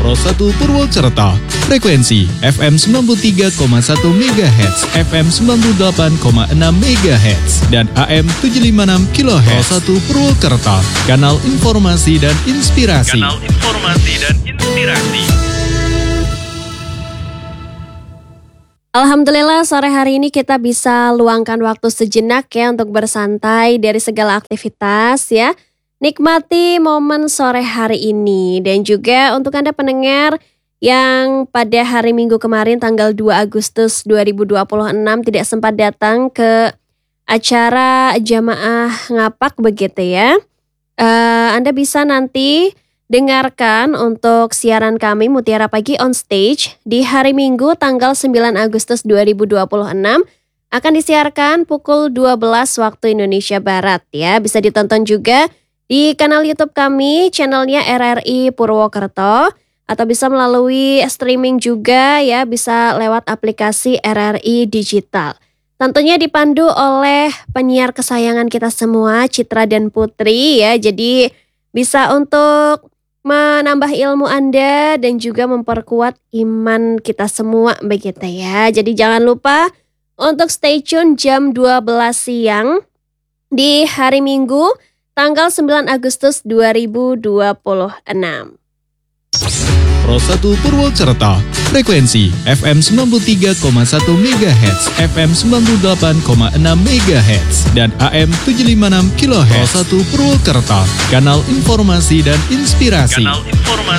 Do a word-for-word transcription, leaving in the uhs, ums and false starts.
Pro satu Purwokerto, frekuensi F M sembilan puluh tiga koma satu megahertz, F M sembilan puluh delapan koma enam megahertz, dan A M tujuh ratus lima puluh enam kilohertz. Pro satu Purwokerto, kanal informasi dan inspirasi. Kanal informasi dan inspirasi. Alhamdulillah sore hari ini kita bisa luangkan waktu sejenak ya untuk bersantai dari segala aktivitas ya. Nikmati momen sore hari ini dan juga untuk Anda pendengar yang pada hari Minggu kemarin tanggal dua Agustus dua ribu dua puluh enam tidak sempat datang ke acara jamaah ngapak begitu ya. Uh, Anda bisa nanti dengarkan untuk siaran kami Mutiara Pagi on Stage di hari Minggu tanggal sembilan Agustus dua ribu dua puluh enam akan disiarkan pukul dua belas waktu Indonesia Barat ya. Bisa ditonton juga di kanal YouTube kami, channelnya R R I Purwokerto, atau bisa melalui streaming juga ya, bisa lewat aplikasi R R I Digital. Tentunya dipandu oleh penyiar kesayangan kita semua, Citra dan Putri ya. Jadi bisa untuk menambah ilmu Anda dan juga memperkuat iman kita semua begitu ya. Jadi jangan lupa untuk stay tune jam dua belas siang di hari Minggu tanggal sembilan Agustus dua ribu dua puluh enam. Pro satu Purwokerto, frekuensi F M sembilan puluh tiga koma satu megahertz, F M sembilan puluh delapan koma enam megahertz, dan A M tujuh ratus lima puluh enam kilohertz. Pro satu Purwokerto, kanal informasi dan inspirasi. Kanal informasi